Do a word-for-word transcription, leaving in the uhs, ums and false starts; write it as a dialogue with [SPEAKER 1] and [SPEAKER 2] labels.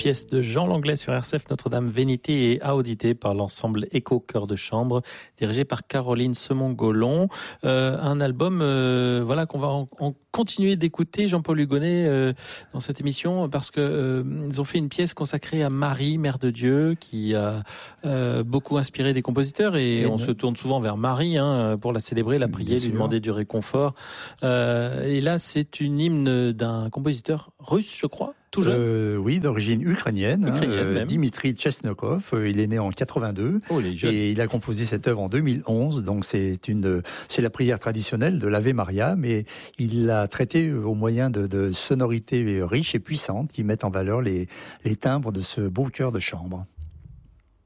[SPEAKER 1] pièce de Jean Langlais sur R C F, Notre-Dame Vénité et Audité par l'ensemble Écho Chœur de Chambre, dirigé par Caroline Semon-Gollon. Euh, un album euh, voilà, qu'on va en, en continuer d'écouter, Jean-Paul Hugonnet, euh, dans cette émission, parce que euh, ils ont fait une pièce consacrée à Marie, Mère de Dieu, qui a euh, beaucoup inspiré des compositeurs, et, et on ne... se tourne souvent vers Marie hein, pour la célébrer, la prier, lui demander du réconfort. Euh, et là, c'est une hymne d'un compositeur russe, je crois. Tout jeune.
[SPEAKER 2] Euh, oui, d'origine ukrainienne,
[SPEAKER 1] ukrainienne
[SPEAKER 2] hein, Dimitri Tchesnokov. Euh, il est né en quatre-vingt-deux
[SPEAKER 1] oh, il est jeune.
[SPEAKER 2] Et il a composé cette œuvre en deux mille onze. Donc c'est une, c'est la prière traditionnelle de l'Ave Maria, mais il l'a traitée au moyen de, de sonorités riches et puissantes qui mettent en valeur les, les timbres de ce beau chœur de chambre.